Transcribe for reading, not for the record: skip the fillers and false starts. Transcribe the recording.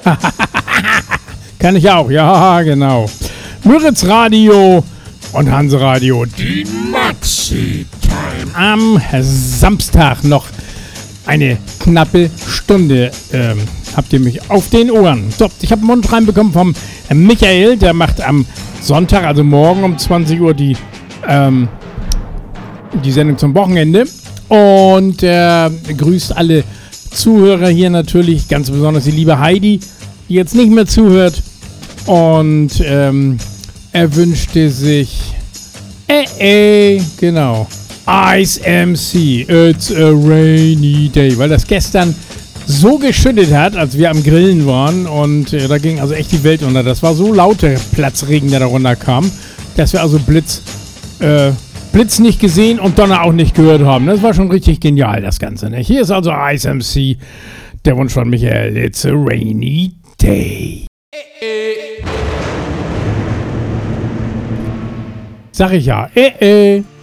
Kann ich auch, ja, genau. Müritz Radio und Hanse Radio. Die Maxi-Time. Am Samstag noch eine knappe Stunde habt ihr mich auf den Ohren. So, ich habe einen Mund reinbekommen vom Michael, der macht am Sonntag, also morgen um 20 Uhr die Sendung zum Wochenende. Und er grüßt alle Zuhörer hier natürlich, ganz besonders die liebe Heidi, die jetzt nicht mehr zuhört. Und er wünschte sich genau, Ice MC, It's a Rainy Day, weil das gestern so geschüttet hat, als wir am Grillen waren und da ging also echt die Welt unter. Das war so lauter Platzregen, der da runterkam, dass wir also Blitz nicht gesehen und Donner auch nicht gehört haben. Das war schon richtig genial, das Ganze. Ne? Hier ist also Ice MC, der Wunsch von Michael, It's a Rainy Day. Sag ich ja,